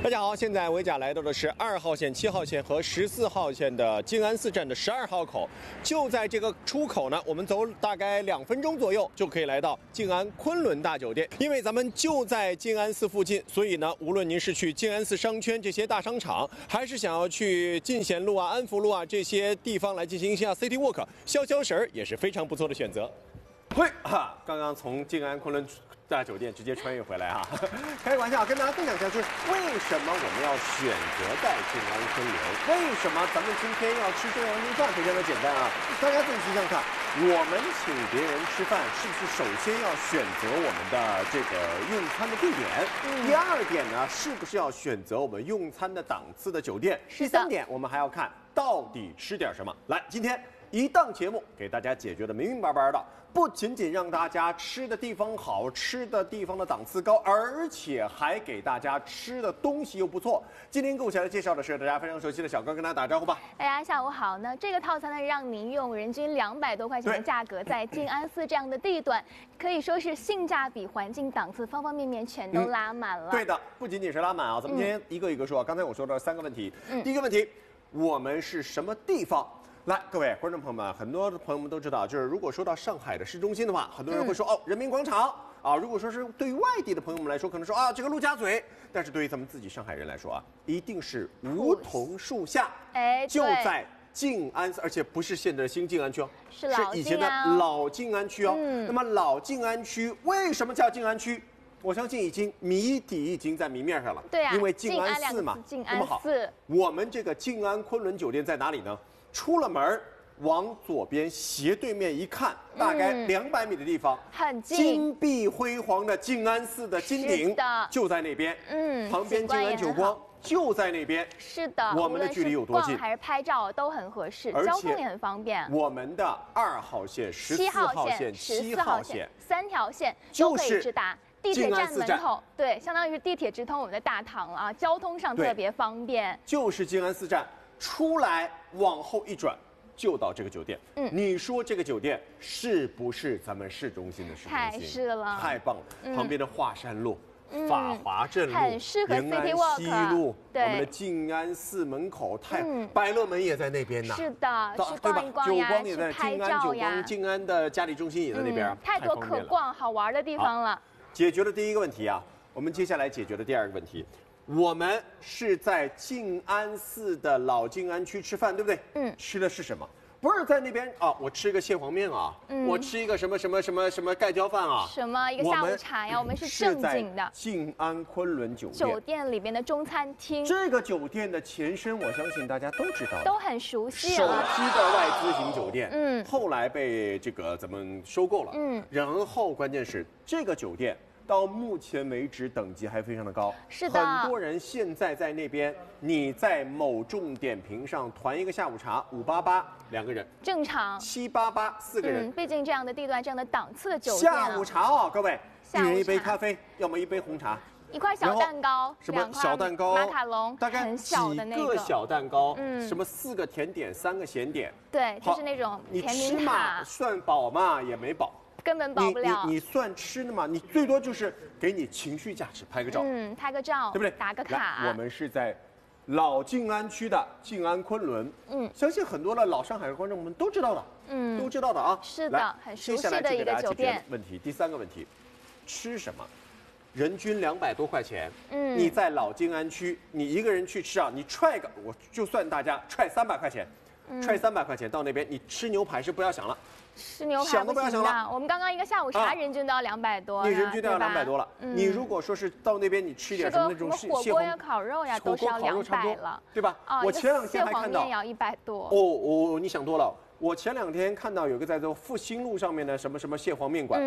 大家好，现在维甲来到的是2号线、7号线和14号线的静安寺站的12号口，就在这个出口呢，我们走大概2分钟左右就可以来到静安昆仑大酒店。因为咱们就在静安寺附近，所以呢，无论您是去静安寺商圈这些大商场，还是想要去进贤路啊、安福路啊这些地方来进行一下 City Walk 消消神儿，也是非常不错的选择。嘿哈，刚刚从静安昆仑大酒店直接穿越回来哈，开个玩笑，跟大家分享一下，就是为什么我们要选择在静安昆仑？为什么咱们今天要吃中央路饭？非常的简单啊，大家自己想想看，我们请别人吃饭，是不是首先要选择我们的这个用餐的地点？第二点呢，是不是要选择我们用餐的档次的酒店？第三点，我们还要看到底吃点什么。来，今天一档节目给大家解决的明明白白的。不仅仅让大家吃的地方好，吃的地方的档次高，而且还给大家吃的东西又不错。今天给我来介绍的是大家非常熟悉的小哥，跟大家打招呼吧。 大家下午好。那这个套餐呢，让您用人均200多块钱的价格，在静安寺这样的地段，可以说是性价比、环境、档次方方面面全都拉满了。 对的，不仅仅是拉满啊，咱们今天一个一个说。刚才我说的3个问题，第一个问题，我们是什么地方？来，各位观众朋友们，很多的朋友们都知道，就是如果说到上海的市中心的话，很多人会说哦，人民广场啊。如果说是对于外地的朋友们来说，可能说啊，这个陆家嘴。但是对于咱们自己上海人来说啊，一定是梧桐树下，就在静安寺，而且不是现在的新静安区哦， 是以前的老静安区哦。那么老静安区为什么叫静安区？我相信谜底已经在谜面上了。 对啊， 因为静安寺嘛。 静安寺。 我们这个静安昆仑酒店在哪里呢？出了门，往左边斜对面一看，大概200米的地方， 很近， 金碧辉煌的静安寺的金顶就在那边。旁边静安久光就在那边。 是的， 我们的距离有多近？ 还是拍照都很合适，交通也很方便。 我们的2号线、14号线、7号线 3条线都可以直达。地铁站门口，对，相当于是地铁直通我们的大堂了啊，交通上特别方便。 就是静安寺站。出来往后一转，就到这个酒店。你说这个酒店是不是咱们市中心的市中心？ 太是了， 太棒了！旁边的华山路、法华镇路、 很适合 City Walk 延安西路，我们的静安寺门口，百乐门也在那边呢。 是的，去逛一逛呀， 久光也在静安久光，静安的嘉里中心也在那边， 太多可逛好玩的地方了。 解决了第一个问题啊，我们接下来解决的第二个问题。我们是在静安寺的老静安区吃饭，对不对？吃的是什么？不是在那边啊，我吃一个蟹黄面啊，我吃一个什么盖浇饭啊， 什么一个下午茶呀，我们是正经的静安昆仑酒店里边的中餐厅。 这个酒店的前身，我相信大家都知道， 都很熟悉。 首批的外资型酒店，后来被这个咱们收购了，然后关键是这个酒店。到目前为止，等级还非常的高。 是的， 很多人现在在那边，你在某众点评上团一个下午茶，588，2个人， 正常 ；788，4个人。 毕竟这样的地段，这样的档次的酒店。 下午茶哦，各位，一人一杯咖啡，要么一杯红茶， 一块小蛋糕， 什么小蛋糕、 马卡龙， 大概很小的那个小蛋糕，什么4个甜点，3个咸点。 对，就是那种甜品塔。你吃嘛，算饱嘛也没饱。 根本饱不了。 你算吃的嘛？你最多就是给你情绪价值，拍个照， 拍个照， 对不对？ 打个卡。 我们是在老静安区的静安昆仑，相信很多的老上海的观众们都知道的，都知道的啊。 是的，很熟悉的一个酒店。 问题第3个问题，吃什么？人均200多块钱，你在老静安区，你一个人去吃啊，你踹个，我就算大家踹300块钱，踹300块钱到那边，你吃牛排是不要想了。 吃牛排不行的，我们刚刚一个下午茶人均都要200多， 你人均都要200多了。你如果说是到那边你吃点什么那种火锅呀、烤肉呀，都是要200了， 对吧？我前2天还看到蟹黄面要100多。 哦，你想多了。我前2天看到有个在这复兴路上面的什么蟹黄面馆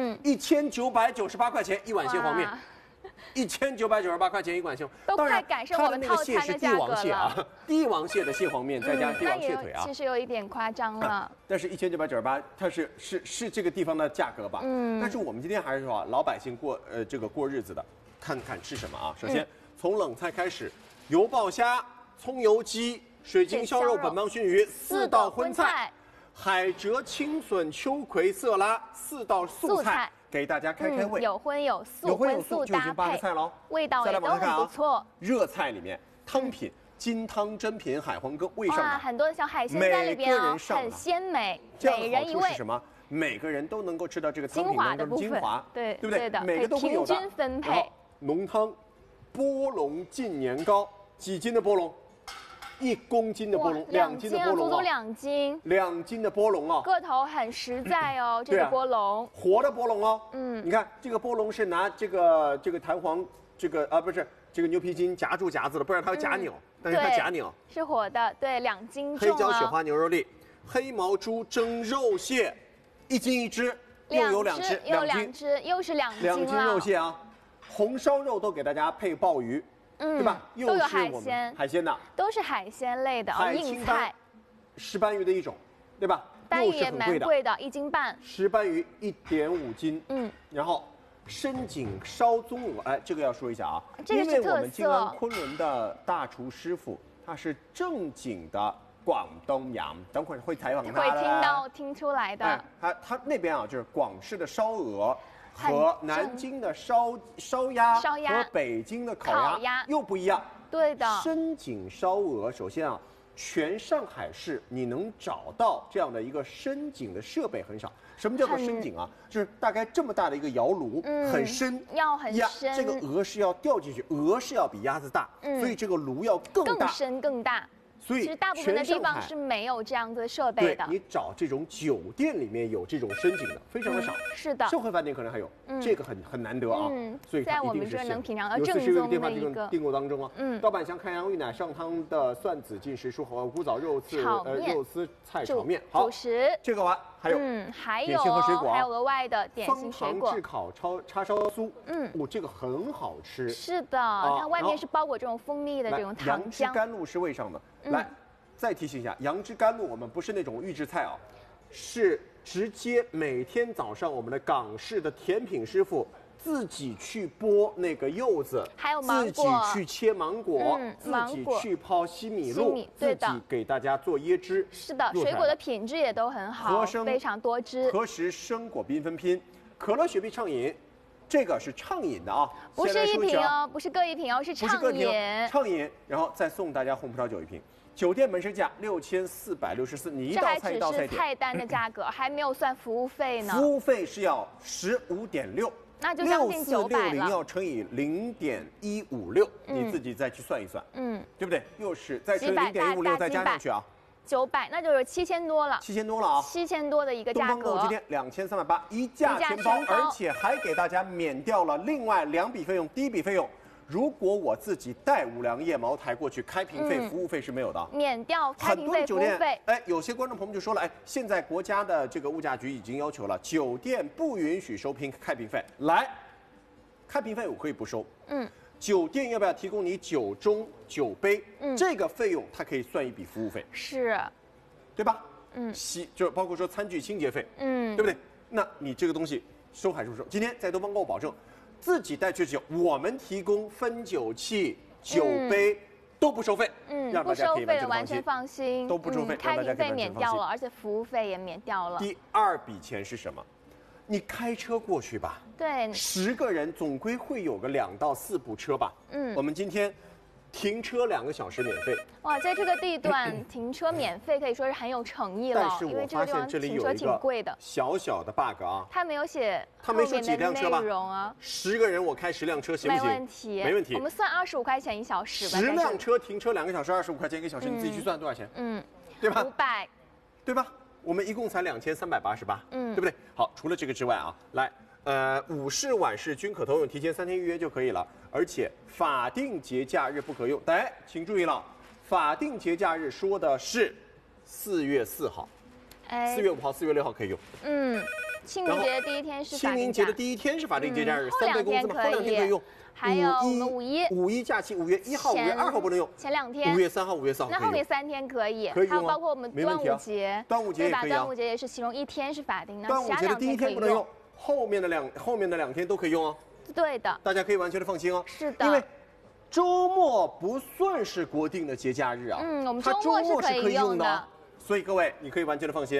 ，1998块钱一碗蟹黄面。1998块钱一碗蟹， 都快赶上我们套餐的价格了。 帝王蟹的蟹黄面再加帝王蟹腿啊， 其实有一点夸张了。 但是1998，它是这个地方的价格吧？但是我们今天还是说老百姓过日子的，看看吃什么啊？首先从冷菜开始，油爆虾、葱油鸡、水晶烧肉、本帮熏鱼4道荤菜。海蜇、青笋、秋葵、色拉4道素菜， 给大家开胃。 有荤有素， 有荤有素， 荤素搭就已经8个配， 菜了。 味道也都很不错。 热菜里面，汤品金汤珍品海皇羹未上哇， 档， 很多的小海鲜在里边哦，很鲜美，每人一味。 是什么？每个人都能够吃到这个汤精品当中的精华， 对不对？ 的， 每个都会有的。 平均分配。 浓汤，波龙近年糕，几斤的波龙？1公斤的波龙，2斤的波龙， 足足2斤 ，2斤的波龙啊， 个头很实在哦，这个波龙， 活的波龙哦，你看这个波龙是拿这个弹簧，不是这个牛皮筋夹住夹子的，不然它要夹扭，但是它夹扭是活的，对，2斤重。 黑椒雪花牛肉粒，黑毛猪蒸肉蟹，1斤1只，又有2只，又是2斤了。2斤肉蟹啊，红烧肉都给大家配鲍鱼。对吧？ 都有海鲜， 海鲜的都是海鲜类的硬菜， 石斑鱼的一种，对吧？ 斑鱼也蛮贵的，1斤半。 石斑鱼1.5斤，然后深井烧棕鹅，哎，这个要说一下啊， 这个是特色。 因为我们静安昆仑的大厨师傅，他是正经的广东人，等会儿会采访他， 会听出来的。 哎，他那边啊，就是广式的烧鹅。和南京的烧鸭和北京的烤鸭又不一样。 对的。 深井烧鹅，首先啊，全上海市你能找到这样的一个深井的设备很少。什么叫做深井啊？就是大概这么大的一个窑炉，很深， 要很深。 这个鹅是要掉进去，鹅是要比鸭子大，所以这个炉要更深更大。 所以其实大部分的地方是没有这样子的设备的。 你找这种酒店里面有这种深井的非常的少， 是的。 盛汇饭店可能还有，这个很难得啊。所以在我们这能品尝到正宗的一个订购当中啊。刀板香开阳玉奶上汤的蒜子进食蔬古枣肉丝菜炒面，好， 主食这个完还有还点心和水果， 还有额外的点心水果。 方糖炙烤叉烧酥，这个很好吃。 是的，它外面是包裹这种蜂蜜的这种糖浆。 杨枝甘露是为上的。来，再提醒一下，杨枝甘露我们不是那种预制菜啊，是直接每天早上我们的港式的甜品师傅自己去剥那个柚子， 还有芒果， 自己去切芒果，自己去泡西米露，自己给大家做椰汁。 是的，水果的品质也都很好，非常多汁。 何时生果缤纷拼，可乐雪碧畅饮。这个是畅饮的啊， 不是一瓶哦，不是各一瓶哦，是畅饮。 畅饮，然后再送大家红葡萄酒1瓶。酒店门市价6464，你一道菜一道菜点。 这还只是菜单的价格，还没有算服务费呢。 服务费是要15.6， 那就将近900了。 要乘以0.156，你自己再去算一算，对不对？又是再乘以0.156再加上去啊。 900，那就是7000多了 ，7000多了啊 ，7000多的一个价格。 东方购今天2380，一价全包，而且还给大家免掉了另外2笔费用。第一笔费用，如果我自己带5粮液、茅台过去，开瓶费、服务费是没有的， 免掉开瓶费、服务费。 哎，有些观众朋友就说了，哎，现在国家的这个物价局已经要求了，酒店不允许收开瓶费。来，开瓶费我可以不收，酒店要不要提供你酒盅、酒杯？这个费用它可以算一笔服务费， 是， 对吧？就包括说餐具清洁费，对不对？那你这个东西收还是不收？今天在东方购保证，自己带去酒，我们提供分酒器、酒杯都不收费，让大家可以完全放心， 都不收费， 开瓶费免掉了，而且服务费也免掉了。 第2笔钱是什么？你开车过去吧， 对 ，10个人总归会有个2到4部车吧。我们今天停车2个小时免费。 哇，在这个地段停车免费可以说是很有诚意了， 但是我发现这里有一个小小的 bug 啊， 他没有写几辆车吧？10个人我开10辆车行不行？ 没问题， 没问题。 我们算25块钱1小时吧。 10辆车停车2个小时25块钱1个小时，你自己去算多少钱？对吧 ？500， 对吧？我们一共才2388，对不对？好，除了这个之外啊，来，午市晚市均可投用，提前3天预约就可以了。而且法定节假日不可用。来，请注意了，法定节假日说的是4月4号，4月5号、4月6号可以用。 清明节的第一天是清明节的第一天是法定节假日，3倍工资嘛，后2天可以用。 还有我们五一假期，5月1号、5月2号不能用， 前2天 5月3号、5月4号可以用。 那后面3天可以， 可以用。 还有包括我们端午节， 端午节也可以啊。 端午节也是其中1天是法定的， 端午节的第一天不能用，后面的2天都可以用哦。 对的， 大家可以完全的放心哦。 是的， 因为周末不算是国定的节假日啊， 我们周末是可以用的。 所以各位你可以完全的放心啊。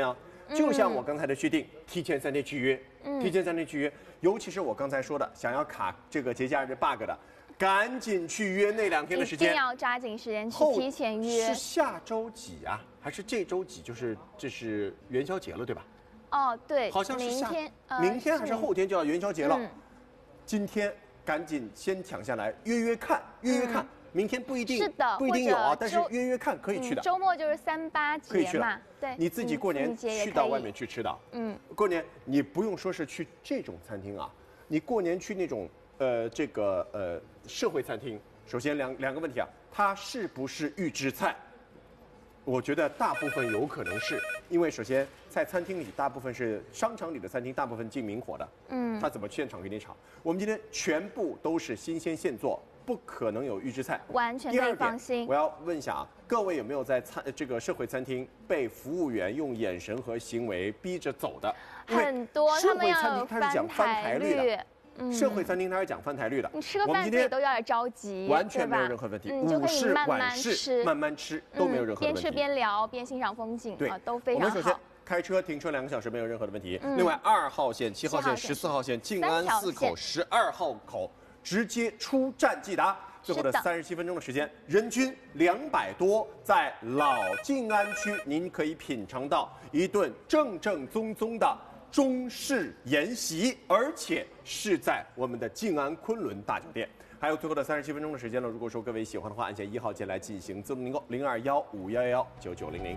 就像我刚才的续订，提前3天续约，提前3天续约。尤其是我刚才说的，想要卡这个节假日 bug 的，赶紧去约那2天的时间， 一定要抓紧时间去提前约。 是下周几啊？还是这周几？这是元宵节了，对吧？ 哦，对， 好像是明天还是后天就要元宵节了。今天赶紧先抢下来，约看。明天不一定， 是的， 不一定有啊，但是约看可以去的。 周末就是3、8节嘛，对， 你自己过年去到外面去吃的，过年你不用说是去这种餐厅啊，你过年去那种社会餐厅，首先两个问题啊，它是不是预制菜？我觉得大部分有可能是，因为首先在餐厅里大部分是商场里的餐厅，大部分进明火的，它怎么现场给你炒？我们今天全部都是新鲜现做。不可能有预制菜， 完全可以放心。 我要问一下啊，各位有没有在这个社会餐厅被服务员用眼神和行为逼着走的？ 很多， 社会餐厅它是讲翻台率的，社会餐厅它是讲翻台率的。 你吃个饭自己都有点着急， 完全没有任何问题。 就可以慢慢吃都没有任何问题。 边吃边聊，边欣赏风景， 对， 都非常好。 我们首先开车停车2个小时没有任何的问题。另外2号线、7号线、14号线静安寺口、12号口。直接出站即达，最后的37分钟的时间，人均200多，在老静安区，您可以品尝到一顿正宗的中式宴席，而且是在我们的静安昆仑大酒店。还有最后的37分钟的时间了，如果说各位喜欢的话，按下1号键来进行自动订购，0215119900。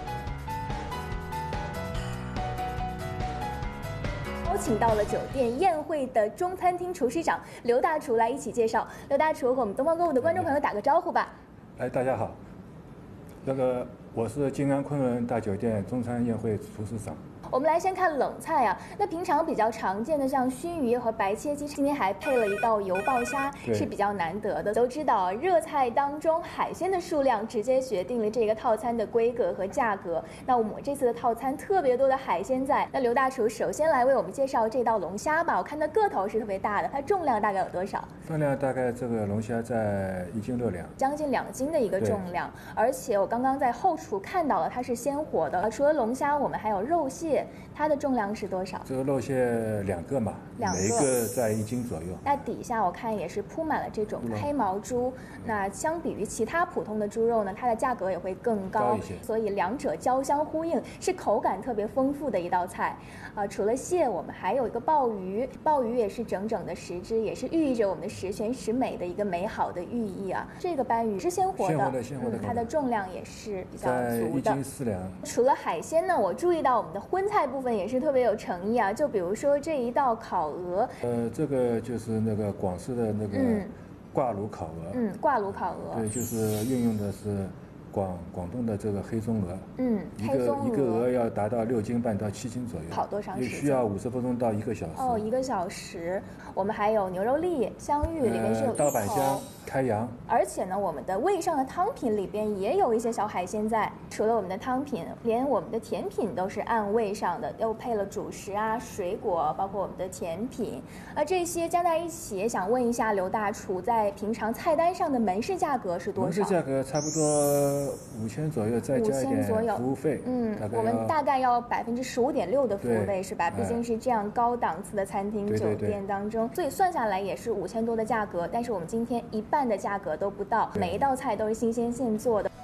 邀请到了酒店宴会的中餐厅厨师长刘大厨来一起介绍。刘大厨和我们东方购物的观众朋友打个招呼吧。 大家好，我是静安昆仑大酒店中餐宴会厨师长。 我们来先看冷菜啊，那平常比较常见的像熏鱼和白切鸡，今天还配了一道油爆虾，是比较难得的。都知道热菜当中海鲜的数量直接决定了这个套餐的规格和价格。那我们这次的套餐特别多的海鲜在，那刘大厨首先来为我们介绍这道龙虾吧。我看它个头是特别大的，它重量大概有多少？ 重量大概这个龙虾在1斤6两， 将近2斤的一个重量。而且我刚刚在后厨看到了，它是鲜活的。除了龙虾，我们还有肉蟹。它的重量是多少？ 这个肉蟹2个嘛，每一个在1斤左右。 那底下我看也是铺满了这种黑毛猪。那相比于其他普通的猪肉呢，它的价格也会更高一些， 所以两者交相呼应，是口感特别丰富的一道菜。除了蟹，我们还有一个鲍鱼，鲍鱼也是整整的10只，也是寓意着我们的十全十美的一个美好的寓意啊。这个斑鱼是鲜活的，它的重量也是比较足的， 在1斤4两。 除了海鲜呢，我注意到我们的荤菜部分也是特别有诚意啊，就比如说这一道烤鹅， 这个就是那个广式的那个挂炉烤鹅， 挂炉烤鹅， 对，就是运用的是广东的这个黑棕鹅，一个鹅要达到6斤半到7斤左右， 烤多长时间？ 需要50分钟到1个小时。 1个小时。我们还有牛肉粒、香芋，里面是有刀板香、开阳。 而且呢，我们的味上的汤品里边也有一些小海鲜在。除了我们的汤品，连我们的甜品都是按味上的，又配了主食啊、水果，包括我们的甜品。这些加在一起，想问一下刘大厨，在平常菜单上的门市价格是多少？ 门市价格差不多5000左右，再加一点服务费。 我们大概要15.6%的服务费是吧？毕竟是这样高档次的餐厅酒店当中，所以算下来也是5000多的价格。但是我们今天一半的价格都不到，每一道菜都是新鲜现做的。